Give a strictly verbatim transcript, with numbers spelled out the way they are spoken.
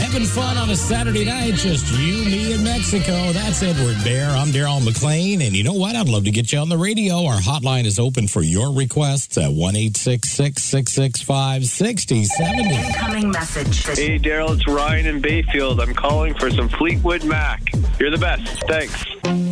having fun on a Saturday night, just you, me, and Mexico. That's Edward Bear. I'm Daryl McLean, and you know what? I'd love to get you on the radio. Our hotline is open for your requests at one eight six six, six six five, six zero seven zero. Incoming message. Hey, Daryl, it's Ryan in Bayfield. I'm calling for some Fleetwood Mac. You're the best. Thanks.